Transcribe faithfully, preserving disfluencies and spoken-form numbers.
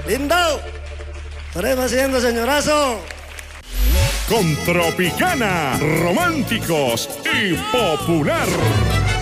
Lindo. Estaremos haciendo, señorazo. Con Tropicana, románticos y popular.